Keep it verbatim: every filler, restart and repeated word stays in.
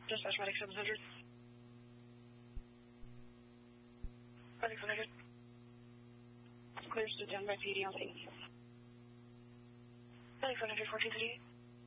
Dispatch Medic seven hundred. Medic seven hundred. Clear stood down by P D on scene. Medic seven hundred, fourteen city.